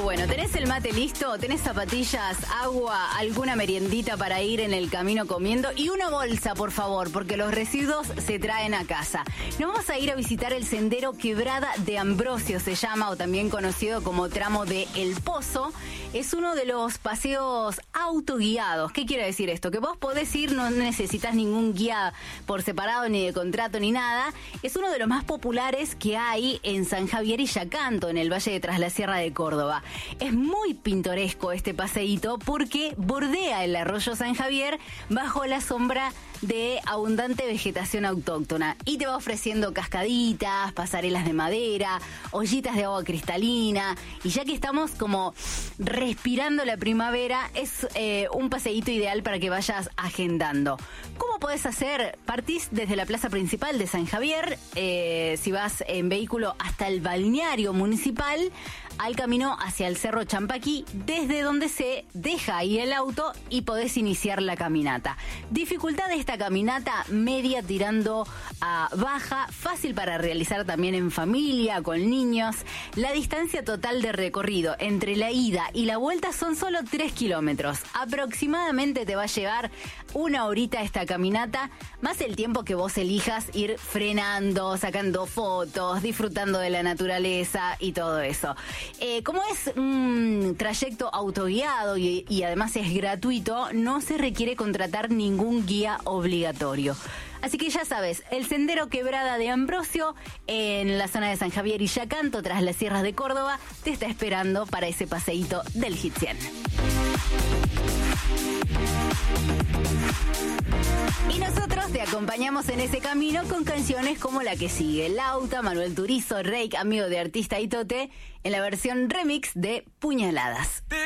bueno, ¿tenés el mate listo? ¿Tenés zapatillas, agua, alguna meriendita para ir en el camino comiendo? Y una bolsa, por favor, porque los residuos se traen a casa. Nos vamos a ir a visitar el sendero Quebrada de Ambrosio, se llama, o también conocido como tramo de El Pozo. Es uno de los paseos autoguiados. ¿Qué quiere decir esto? Que vos podés ir, no necesitas ningún guía por separado, ni de contrato, ni nada. Es uno de los más populares que hay en San Javier y Yacanto, en el Valle de Tras la Sierra de Córdoba. Es muy pintoresco este paseíto porque bordea el arroyo San Javier bajo la sombra de abundante vegetación autóctona y te va ofreciendo cascaditas, pasarelas de madera, ollitas de agua cristalina, y ya que estamos como respirando la primavera, es un paseíto ideal para que vayas agendando. ¿Cómo podés hacer? Partís desde la plaza principal de San Javier, si vas en vehículo hasta el balneario municipal, al camino hacia el Cerro Champaquí, desde donde se deja ahí el auto y podés iniciar la caminata. Dificultad de esta caminata, media tirando a baja, fácil para realizar también en familia, con niños. La distancia total de recorrido entre la ida y la vuelta son solo 3 kilómetros. Aproximadamente te va a llevar una horita esta caminata, más el tiempo que vos elijas ir frenando, sacando fotos, disfrutando de la naturaleza y todo eso. Como es un trayecto autoguiado y además es gratuito, no se requiere contratar ningún guía obligatorio. Así que ya sabes, el sendero Quebrada de Ambrosio, en la zona de San Javier y Yacanto, tras las sierras de Córdoba, te está esperando para ese paseíto del Hit 100. Y nosotros te acompañamos en ese camino con canciones como la que sigue: Lauta, Manuel Turizo, Reik, Amigo de Artista y Tote, en la versión remix de Puñaladas.